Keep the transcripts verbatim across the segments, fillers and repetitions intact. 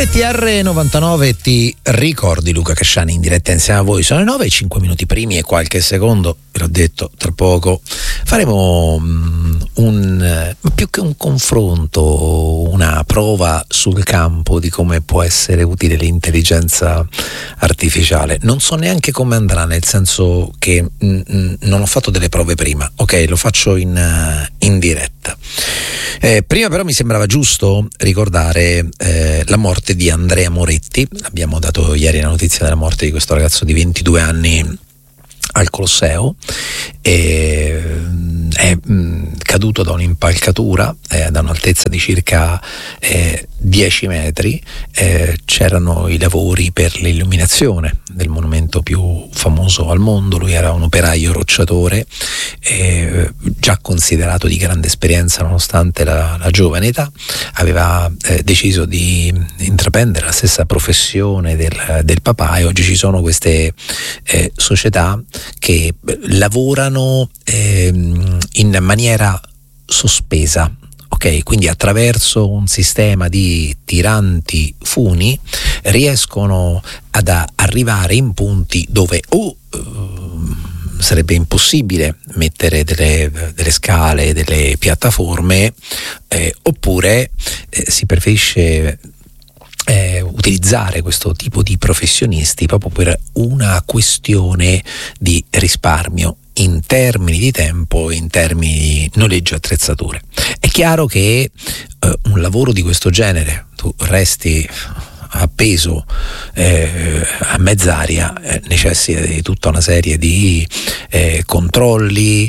R T R novantanove ti ricordi Luca Casciani in diretta insieme a voi. Sono le nove e cinque minuti primi e qualche secondo, ve l'ho detto, tra poco faremo um, un più che un confronto, una prova sul campo di come può essere utile l'intelligenza artificiale. Non so neanche come andrà, nel senso che mm, non ho fatto delle prove prima, ok, lo faccio in, uh, in diretta. Eh, prima però mi sembrava giusto ricordare eh, la morte di Andrea Moretti. Abbiamo dato ieri la notizia della morte di questo ragazzo di ventidue anni al Colosseo. E, è mh, caduto da un'impalcatura eh, da un'altezza di circa eh, dieci metri. Eh, c'erano i lavori per l'illuminazione del monumento più famoso al mondo. Lui era un operaio rocciatore, eh, già considerato di grande esperienza nonostante la, la giovane età. Aveva eh, deciso di intraprendere la stessa professione del, del papà, e oggi ci sono queste eh, società che lavorano eh, in maniera sospesa, ok? Quindi attraverso un sistema di tiranti funi riescono ad arrivare in punti dove o uh, sarebbe impossibile mettere delle, delle scale, delle piattaforme, eh, oppure eh, si preferisce Eh, utilizzare questo tipo di professionisti proprio per una questione di risparmio in termini di tempo, in termini di noleggio e attrezzature. È chiaro che eh, un lavoro di questo genere, tu resti appeso eh, a mezz'aria, eh, necessita di tutta una serie di eh, controlli,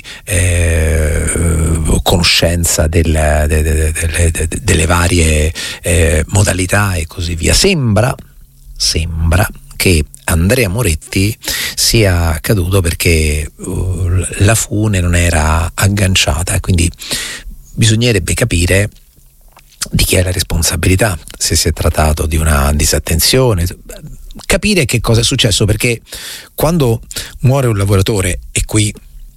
eh, conoscenza del, de, de, de, de, de, delle varie eh, modalità e così via. Sembra, sembra che Andrea Moretti sia caduto perché uh, la fune non era agganciata, e quindi bisognerebbe capire di chi è la responsabilità, se si è trattato di una disattenzione, capire che cosa è successo, perché quando muore un lavoratore, e qui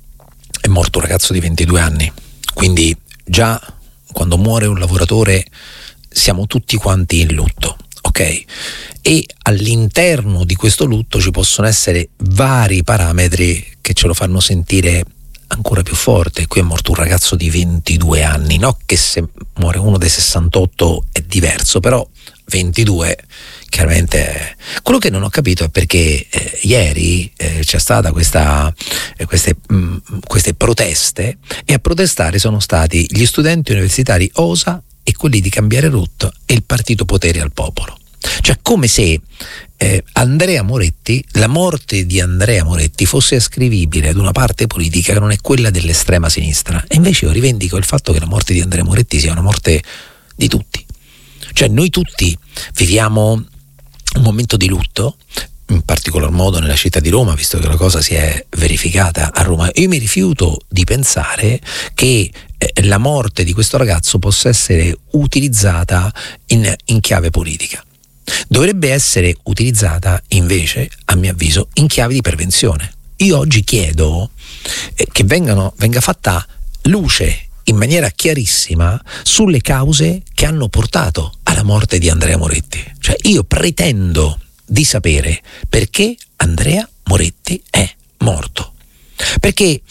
è morto un ragazzo di ventidue anni, quindi già quando muore un lavoratore siamo tutti quanti in lutto, ok? E all'interno di questo lutto ci possono essere vari parametri che ce lo fanno sentire ancora più forte. Qui è morto un ragazzo di ventidue anni, no che se muore uno dei sessantotto è diverso, però ventidue chiaramente è... Quello che non ho capito è perché eh, ieri eh, c'è stata questa eh, queste, mh, queste proteste, e a protestare sono stati gli studenti universitari O S A e quelli di Cambiare Rotta e il partito Potere al Popolo. Cioè, come se eh, Andrea Moretti, la morte di Andrea Moretti fosse ascrivibile ad una parte politica che non è quella dell'estrema sinistra. E invece io rivendico il fatto che la morte di Andrea Moretti sia una morte di tutti. Cioè, noi tutti viviamo un momento di lutto, in particolar modo nella città di Roma, visto che la cosa si è verificata a Roma. Io mi rifiuto di pensare che eh, la morte di questo ragazzo possa essere utilizzata in, in chiave politica. Dovrebbe essere utilizzata invece, a mio avviso, in chiave di prevenzione. Io oggi chiedo eh, che vengano, venga fatta luce in maniera chiarissima sulle cause che hanno portato alla morte di Andrea Moretti. Cioè, io pretendo di sapere perché Andrea Moretti è morto. Perché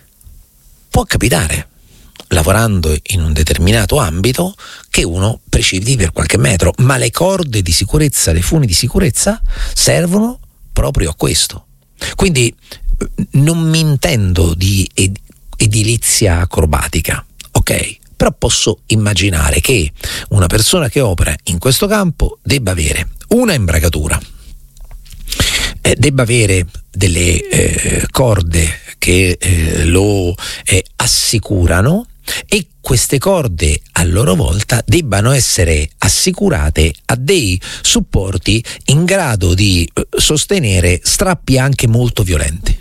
può capitare, lavorando in un determinato ambito, che uno precipiti per qualche metro, ma le corde di sicurezza, le funi di sicurezza servono proprio a questo. Quindi non mi intendo di ed- edilizia acrobatica, ok? Però posso immaginare che una persona che opera in questo campo debba avere una imbragatura, eh, debba avere delle eh, corde che eh, lo eh, assicurano, e queste corde a loro volta debbano essere assicurate a dei supporti in grado di eh, sostenere strappi anche molto violenti.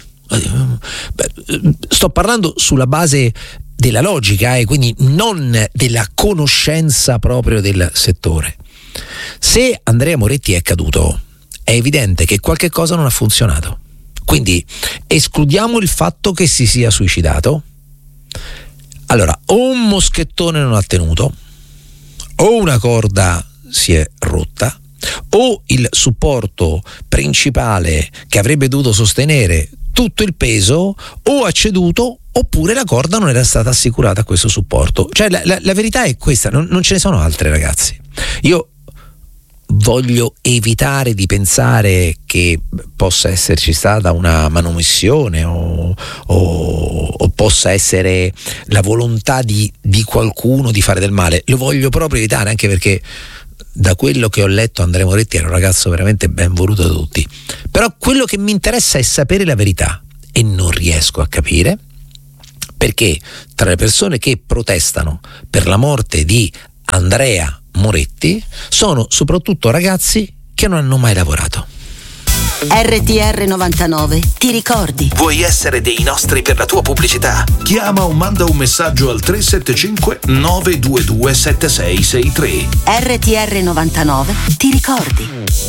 Sto parlando sulla base della logica e eh, quindi non della conoscenza proprio del settore. Se Andrea Moretti è caduto, è evidente che qualche cosa non ha funzionato. Quindi escludiamo il fatto che si sia suicidato. Allora, o un moschettone non ha tenuto, o una corda si è rotta, o il supporto principale che avrebbe dovuto sostenere tutto il peso o ha ceduto, oppure la corda non era stata assicurata a questo supporto. Cioè la, la, la verità è questa, non, non ce ne sono altre, ragazzi. Io voglio evitare di pensare che possa esserci stata una manomissione o, o, o possa essere la volontà di, di qualcuno di fare del male. Lo voglio proprio evitare, anche perché da quello che ho letto Andrea Moretti era un ragazzo veramente ben voluto da tutti. Però quello che mi interessa è sapere la verità, e non riesco a capire perché tra le persone che protestano per la morte di Andrea Moretti sono soprattutto ragazzi che non hanno mai lavorato. R T R novantanove, ti ricordi? Vuoi essere dei nostri per la tua pubblicità? Chiama o manda un messaggio al tre sette cinque nove due due sette sei sei tre. R T R novantanove, ti ricordi?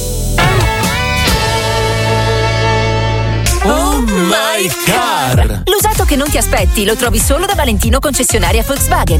Oh my car! L'usato che non ti aspetti lo trovi solo da Valentino concessionaria Volkswagen.